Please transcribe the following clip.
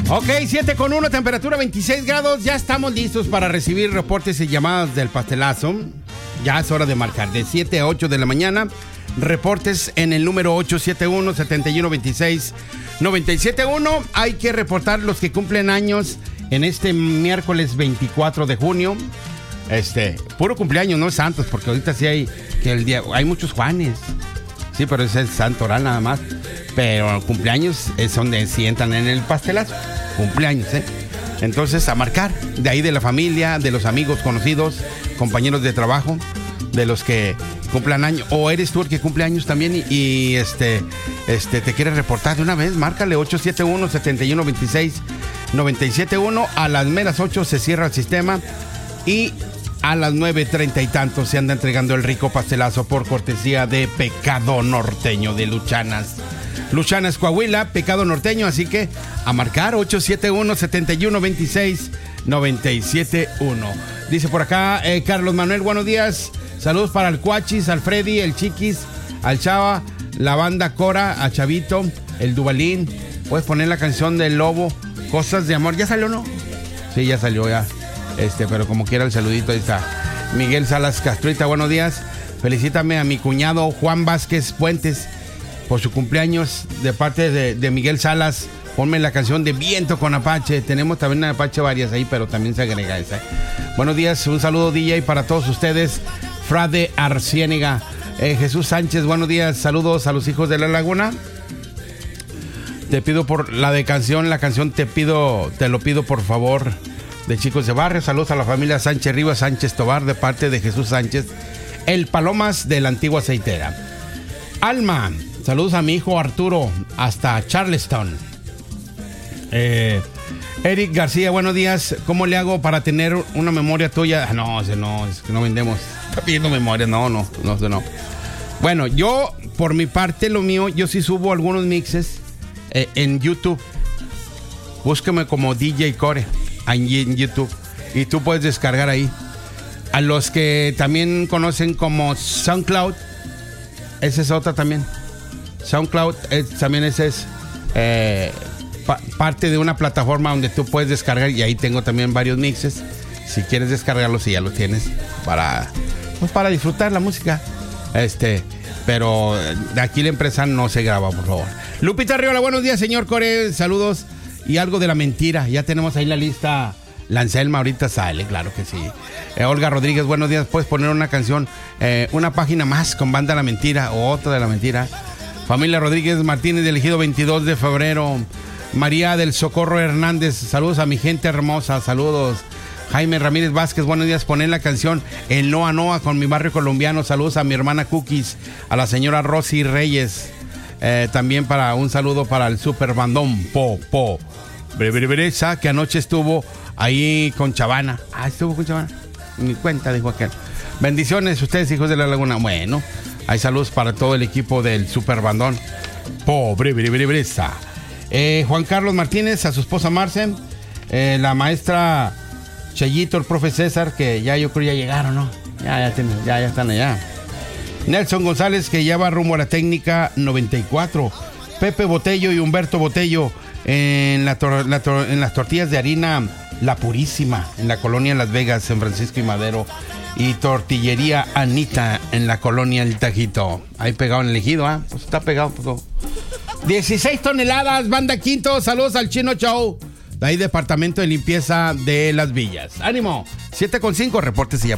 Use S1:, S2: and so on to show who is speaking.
S1: Ok, 7:1, temperatura 26 grados. Ya estamos listos para recibir reportes y llamadas del pastelazo. Ya es hora de marcar de 7 a 8 de la mañana. Reportes en el número 871-7126-971. Hay que reportar los que cumplen años en este miércoles 24 de junio. Puro cumpleaños, no es santos, porque ahorita sí hay muchos Juanes. Sí, pero es el santo oral nada más. Pero cumpleaños es donde sientan en el pastelazo. Cumpleaños, Entonces, a marcar. De ahí de la familia, de los amigos conocidos, compañeros de trabajo, de los que cumplan años. O eres tú el que cumple años también y te quieres reportar de una vez. Márcale 871-7126-971. A las meras 8 se cierra el sistema. Y a las 9:30 y tanto se anda entregando el rico pastelazo por cortesía de Pecado Norteño de Luchanas. Luchanas Coahuila, Pecado Norteño, así que a marcar 871-7126-971. Dice por acá Carlos Manuel, buenos días. Saludos para el Cuachis, al Freddy, el Chiquis, al Chava, la banda Cora, a Chavito, el Dubalín. Puedes poner la canción del Lobo, Cosas de Amor. ¿Ya salió, no? Sí, ya salió, ya. Pero como quiera el saludito, ahí está. Miguel Salas Castruita, buenos días. Felicítame a mi cuñado Juan Vázquez Puentes por su cumpleaños de parte de Miguel Salas. Ponme la canción de Viento con Apache. Tenemos también en Apache varias ahí, pero también se agrega esa. Buenos días, un saludo DJ para todos ustedes. Frade Arciénega. Jesús Sánchez, buenos días. Saludos a los hijos de la Laguna. Te pido por la canción te lo pido por favor, de Chicos de Barrio. Saludos a la familia Sánchez Rivas Sánchez Tobar de parte de Jesús Sánchez, el Palomas de la Antigua Aceitera. Alma, saludos a mi hijo Arturo hasta Charleston. Eric García, buenos días. ¿Cómo le hago para tener una memoria tuya? No, es que no vendemos. Está pidiendo memoria, no. Bueno, yo, por mi parte, lo mío, yo sí subo algunos mixes en YouTube. Búsqueme como DJ Core en YouTube y tú puedes descargar ahí. A los que también conocen como SoundCloud, esa es otra también. SoundCloud también ese es parte de una plataforma donde tú puedes descargar, y ahí tengo también varios mixes. Si quieres descargarlos, y ya los tienes para disfrutar la música. Pero de aquí la empresa no se graba, por favor. Lupita Arriola, buenos días, señor Core, saludos. Y algo de la mentira, ya tenemos ahí la lista. La Anselma ahorita sale, claro que sí. Olga Rodríguez, buenos días. ¿Puedes poner una canción, una página más con Banda La Mentira o otra de La Mentira? Familia Rodríguez Martínez, del Ejido 22 de febrero. María del Socorro Hernández, saludos a mi gente hermosa, saludos. Jaime Ramírez Vázquez, buenos días. Poner la canción El Noa Noa con mi barrio colombiano. Saludos a mi hermana Cookies, a la señora Rosy Reyes. También un saludo para el super bandón Brebreza, que anoche estuvo ahí con Chavana. Estuvo con Chavana. Ni cuenta, dijo aquel. Bendiciones, ustedes, hijos de la Laguna. Bueno, hay saludos para todo el equipo del super bandón Brebreza. Juan Carlos Martínez, a su esposa Marcen, la maestra Chayito, el profe César, que ya yo creo ya llegaron, ¿no? Ya están allá. Nelson González, que ya va rumbo a la técnica 94. Pepe Botello y Humberto Botello en las tortillas de harina La Purísima, en la colonia Las Vegas, en Francisco y Madero. Y tortillería Anita en la colonia El Tajito. Ahí pegado en el Ejido, pues está pegado. 16 toneladas, Banda Quinto. Saludos al Chino Show. De ahí, departamento de limpieza de Las Villas. ¡Ánimo! 7:5, reportes y ya.